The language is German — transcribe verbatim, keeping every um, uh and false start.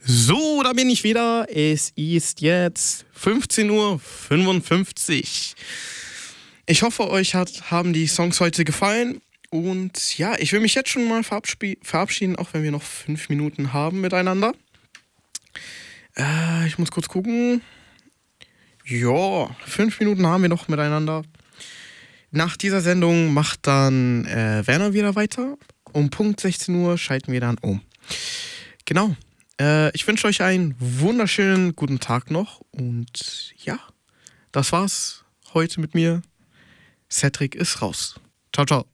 So, da bin ich wieder. Es ist jetzt fünfzehn Uhr fünfundfünfzig. Ich hoffe, euch hat, haben die Songs heute gefallen. Und ja, ich will mich jetzt schon mal verabschied- verabschieden, auch wenn wir noch fünf Minuten haben miteinander. Äh, ich muss kurz gucken. Ja, fünf Minuten haben wir noch miteinander. Nach dieser Sendung macht dann äh, Werner wieder weiter. Um Punkt sechzehn Uhr schalten wir dann um. Genau. Äh, ich wünsche euch einen wunderschönen guten Tag noch. Und ja, das war's heute mit mir. Cedric ist raus. Ciao, ciao.